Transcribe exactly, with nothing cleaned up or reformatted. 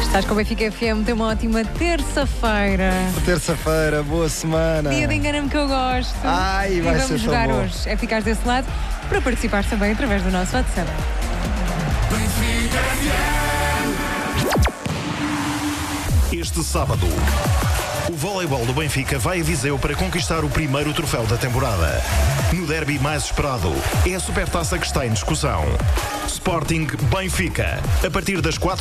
Estás com o Benfica F M, tem uma ótima terça-feira. Terça-feira, boa semana. Dia de engana-me que eu gosto. Ai, e vai vamos ser jogar tão bom. hoje. É ficar desse lado para participar também através do nosso WhatsApp. Este sábado, o voleibol do Benfica vai a Viseu para conquistar o primeiro troféu da temporada. No derby mais esperado, é a Supertaça que está em discussão. Sporting Benfica, a partir das quatro